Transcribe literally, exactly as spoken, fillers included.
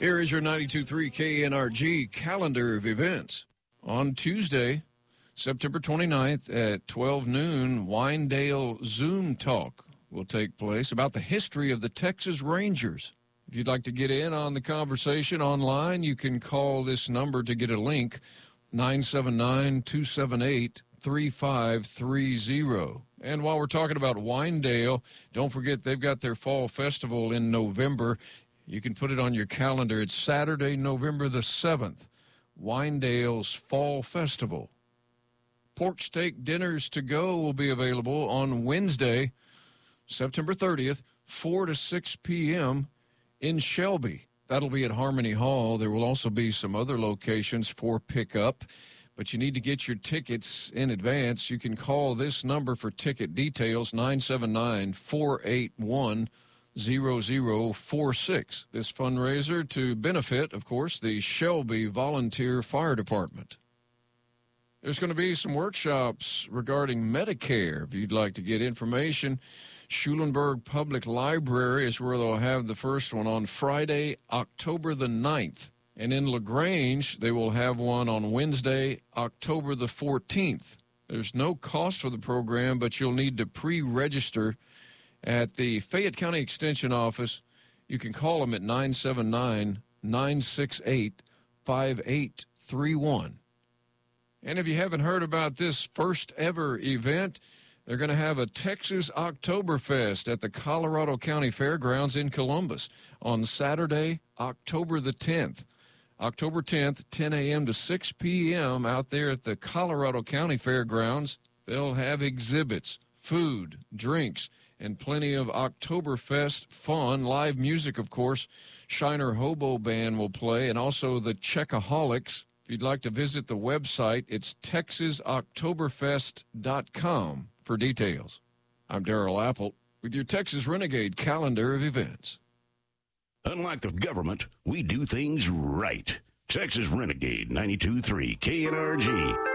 Here is your ninety-two point three K N R G calendar of events. On Tuesday, September twenty-ninth at twelve noon, Winedale Zoom Talk will take place about the history of the Texas Rangers. If you'd like to get in on the conversation online, you can call this number to get a link, nine seven nine, two seven eight, three five three zero. And while we're talking about Winedale, don't forget they've got their fall festival in November. You can put it on your calendar. It's Saturday, November the seventh, Winedale's Fall Festival. Pork steak dinners to go will be available on Wednesday, September thirtieth, four to six p.m. in Shelby. That'll be at Harmony Hall. There will also be some other locations for pickup, but you need to get your tickets in advance. You can call this number for ticket details, nine seven nine, four eight one, zero zero four six. This fundraiser to benefit, of course, the Shelby Volunteer Fire Department. There's going to be some workshops regarding Medicare. If you'd like to get information, Schulenburg Public Library is where they'll have the first one on Friday, October the ninth. And in LaGrange, they will have one on Wednesday, October the fourteenth. There's no cost for the program, but you'll need to pre-register at the Fayette County Extension Office. You can call them at nine seven nine, nine six eight, five eight three one. And if you haven't heard about this first ever event, they're going to have a Texas Oktoberfest at the Colorado County Fairgrounds in Columbus on Saturday, October the tenth. October tenth, ten a.m. to six p.m. out there at the Colorado County Fairgrounds. They'll have exhibits, food, drinks, and plenty of Oktoberfest fun. Live music, of course. Shiner Hobo Band will play, and also the Checkaholics. If you'd like to visit the website, it's texas oktoberfest dot com for details. I'm Darrell Apple with your Texas Renegade calendar of events. Unlike the government, we do things right. Texas Renegade ninety-two point three K N R G.